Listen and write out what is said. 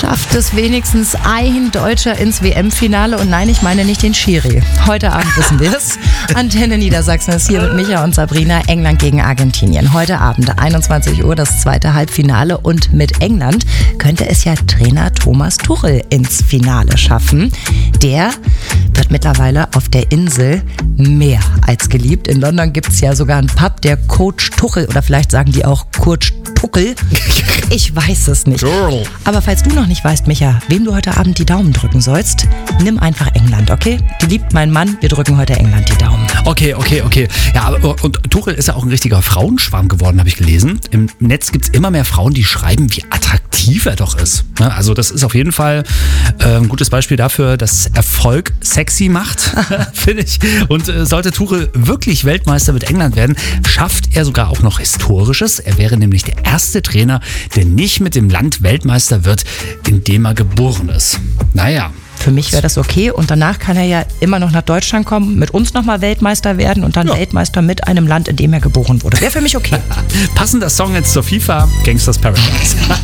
Schafft es wenigstens ein Deutscher ins WM-Finale? Und nein, ich meine nicht den Schiri. Heute Abend wissen wir es. Antenne Niedersachsen ist hier mit Micha und Sabrina. England gegen Argentinien. Heute Abend, 21 Uhr, das zweite Halbfinale. Und mit England könnte es ja Trainer Thomas Tuchel ins Finale schaffen. Der wird mittlerweile auf der Insel mehr als geliebt. In London gibt es ja sogar einen Pub, der Coach Tuchel, oder vielleicht sagen die auch Coach Tuchel. Ich weiß es nicht. Aber falls du noch nicht weißt, Micha, wem du heute Abend die Daumen drücken sollst, nimm einfach England, okay? Die liebt mein Mann, wir drücken heute England die Daumen. Okay. Ja, und Tuchel ist ja auch ein richtiger Frauenschwarm geworden, habe ich gelesen. Im Netz gibt es immer mehr Frauen, die schreiben, wie attraktiv er doch ist. Also das ist auf jeden Fall ein gutes Beispiel dafür, dass Erfolg sexy macht, finde ich. Und sollte Tuchel wirklich Weltmeister mit England werden, schafft er sogar auch noch Historisches. Er wäre nämlich der erste Trainer, der nicht mit dem Land Weltmeister wird, in dem er geboren ist. Naja. Für mich wäre das okay und danach kann er ja immer noch nach Deutschland kommen, mit uns nochmal Weltmeister werden und dann Weltmeister mit einem Land, in dem er geboren wurde. Wäre für mich okay. Passender Song jetzt zur FIFA, Gangsters Paradise.